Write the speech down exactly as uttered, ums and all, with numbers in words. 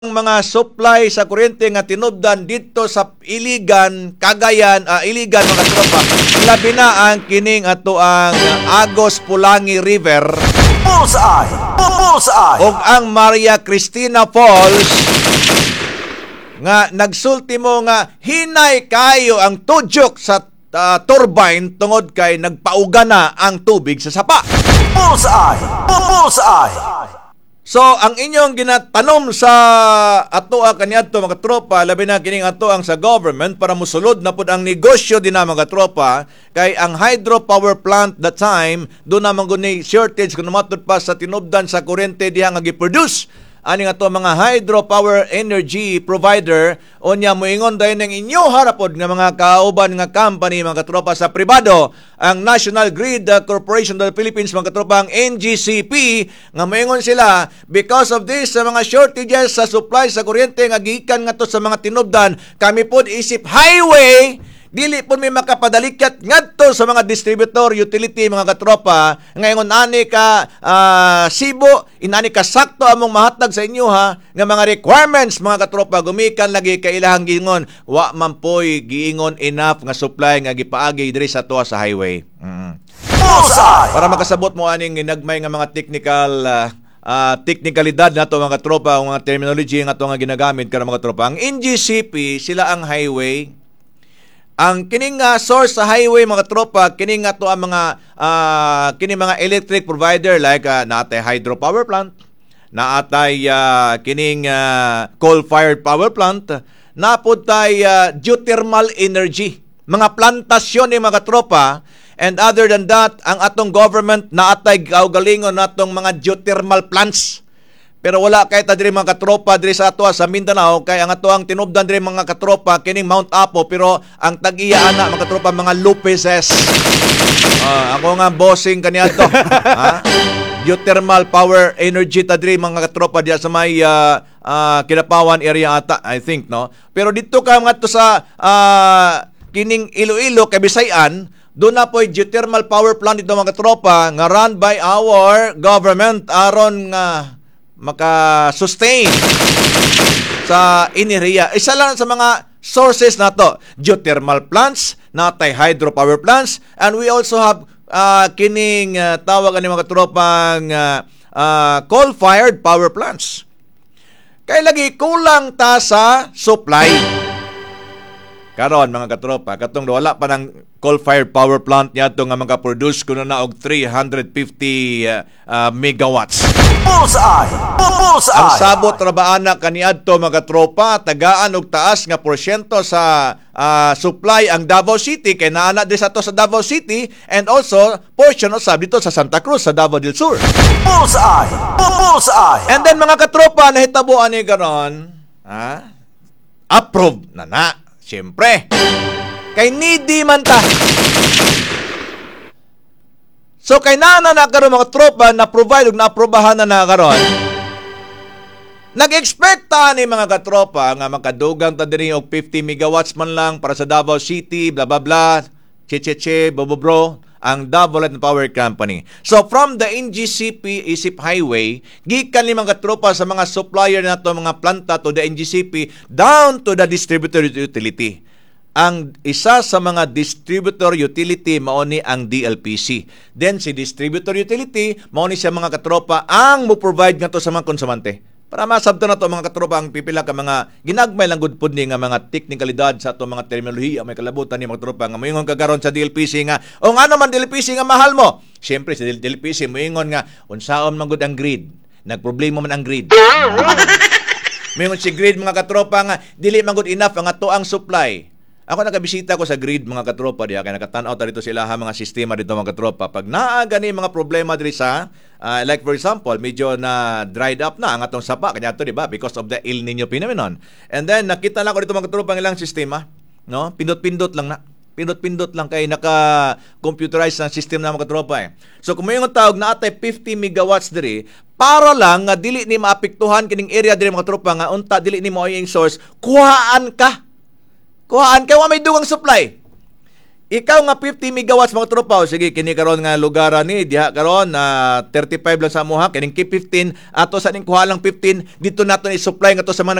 mga supply sa kuryente nga tinubdan dito sa Iligan, Cagayan, ah, Iligan mga tropa. Labi na ang kining ato ang Agos Pulangi River. Bullseye! Bullseye! Og ang Maria Cristina Falls nga nagsulti mo nga hinay kayo ang tudyok sa uh, turbine tungod kay nagpauga na ang tubig sa sapa. Bullseye! Bullseye! So, ang inyong ginatanom sa ato kaniadto mga tropa, labi na kining ato ang sa government para musulod na pud ang negosyo din na mga tropa, kay ang hydropower plant that time, doon naman guni shortage kung namatod pa sa tinubdan sa kuryente diha nga gi-produce ani nga to mga hydropower energy provider onya moingon dayon ng inyo harapod nga mga kauban nga company mga katropa sa pribado ang National Grid Corporation of the Philippines mga katropa ang N G C P nga moingon sila because of this sa mga shortages sa supply sa kuryente nga gikan nga to sa mga tinubdan kami pod isip highway dili po may makapadalikat ngadto sa mga distributor, utility, mga katropa. Ngayon, ani ka uh, Sibo, inani ka sakto among mahatag sa inyo ha, nga mga requirements, mga katropa, gumikan lagi kailahang giingon, wa man po'y giingon enough nga supply nga gipaagi diri sa tuwa sa highway. Mm-hmm. Para makasabot mo aning ginagmay nga mga technical uh, uh, teknikalidad na to mga tropa, mga terminology nga to nga ginagamit ka mga tropa. Ang N G C P, sila ang highway. Ang kining uh, source sa highway mga tropa, kining nga to ang mga uh, kining mga electric provider like uh, naatay hydropower plant, naatay uh, kining uh, coal-fired power plant, napod tay uh, geothermal energy, mga plantasyon ni mga tropa. And other than that, ang atong government naatay kaugalingon natong mga geothermal plants. Pero wala kay ta diri mga katropa diri sa ato sa Mindanao kay ang ato ang tinubdan diri mga katropa kining Mount Apo pero ang tag-iya ana mga katropa mga Lupeses. Uh, ako nga bossing kaniadto. Ha? Geothermal power energy ta diri mga katropa diya sa may uh, uh, Kidapawan area ata I think no. Pero dito ka nga to sa uh, kining Iloilo kay Bisayan doon na po geothermal power plant dito mga katropa nga run by our government aron nga uh, maka-sustain sa iniria. Isa lang sa mga sources na to. Geothermal plants, natay hydropower plants, and we also have uh, kining uh, tawag ani mga tropang uh, uh, coal-fired power plants. Kaya lagi kulang ta sa supply. Karon mga katropa, katong wala pa ng coal-fired power plant niya ito nga maka-produce kuno na og three hundred fifty uh, uh, megawatts. Bullseye! Bullseye! Ang sabot ra ba ana kaniadto mga tropa, tagaan og taas nga porsyento sa uh, supply ang Davao City kay naana di sa to sa Davao City and also portion usab dito sa Santa Cruz sa Davao del Sur. Bullseye! Bullseye! And then mga katropa nahitabuan ni karon, ha? Approve na na. Siyempre, kay needy man ta. So, kay nana na karon mga tropa na provide o na-aprobahan na na karon, nag-expect ta ni mga katropa nga makadugang ta diri og fifty megawatts man lang para sa Davao City, bla bla bla, che-che-che, bro ang Davao Light and Power Company. So, from the N G C P Isip Highway, gikan ni mga tropa sa mga supplier na to, mga planta to the N G C P, down to the distributor utility. Ang isa sa mga distributor utility, mauni ang D L P C. Then, si distributor utility, mauni siya mga katropa, ang mo-provide nga to sa mga konsumante. Para masabto na to mga katropa ang pipila ka mga ginagmay lang good pud ni nga mga teknikalidad sa to mga terminolohiya may kalabutan ni mga tropa nga moingon kagaron sa D L P C nga o nga naman D L P C nga mahal mo. Syempre sa D L P C moingon nga unsaon man gud ang grid. Nagproblema man ang grid. Moingon si grid mga katropa nga dili man gud enough ang ato ang supply. Ako nakabisita ko sa grid mga katropa diya kay nakatan-aw ta dito sila ha mga sistema dito mga katropa. Pag naa gani mga problema diri sa uh, like for example, medyo na dried up na ang atong sapa kanya to di ba because of the El Nino phenomenon. And then nakita lang ko dito mga katropa ang ilang sistema, no? Pindot-pindot lang na. Pindot-pindot lang kay naka-computerized ang system na mga katropa eh. So kung mayong tawag na atay fifty megawatts diri para lang nga dili ni maapektuhan kining area diri mga katropa nga unta dili ni mo yung source, kuhaan ka. Kuhaan kay wa may dugang supply. ikaw nga fifty megawatts mga tropa, o sige kini karon nga lugar ni diha karon na thirty-five lang sa amuha kining keep fifteen ato sa ning kuha lang fifteen dito naton i-supply nga to sa mga